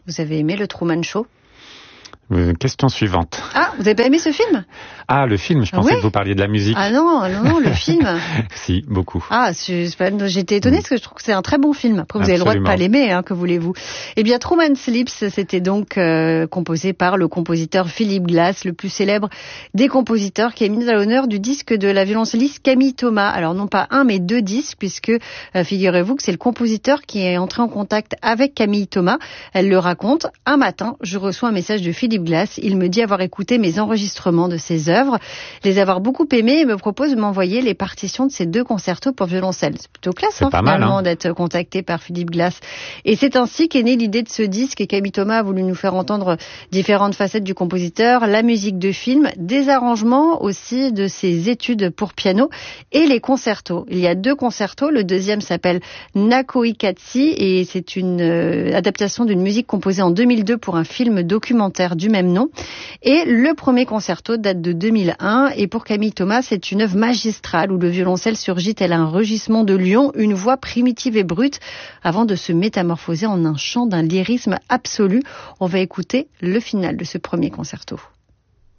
Vous avez aimé le Truman Show ? Question suivante. Ah, vous avez pas aimé ce film ? Ah, le film, je pensais que vous parliez de la musique. Ah non, le film. Si, beaucoup. Ah, j'étais étonnée parce que je trouve que c'est un très bon film. Après, vous avez le droit de pas l'aimer, que voulez-vous. Eh bien, Truman Sleeps, c'était donc composé par le compositeur Philip Glass, le plus célèbre des compositeurs, qui est mis à l'honneur du disque de la violoncelliste Camille Thomas. Alors, non pas un, mais 2 disques, puisque figurez-vous que c'est le compositeur qui est entré en contact avec Camille Thomas. Elle le raconte. Un matin, je reçois un message de Philip Glass. Il me dit avoir écouté mes enregistrements de ses œuvres, les avoir beaucoup aimés et me propose de m'envoyer les partitions de ces 2 concertos pour violoncelle. C'est plutôt classe, finalement, d'être contacté par Philip Glass. Et c'est ainsi qu'est née l'idée de ce disque, et Camille Thomas a voulu nous faire entendre différentes facettes du compositeur, la musique de film, des arrangements aussi de ses études pour piano et les concertos. Il y a 2 concertos. Le deuxième s'appelle Nakoikatsi et c'est une adaptation d'une musique composée en 2002 pour un film documentaire du même nom. Et le premier concerto date de 2001 et pour Camille Thomas, c'est une œuvre magistrale où le violoncelle surgit tel un rugissement de lion, une voix primitive et brute avant de se métamorphoser en un chant d'un lyrisme absolu. On va écouter le final de ce premier concerto.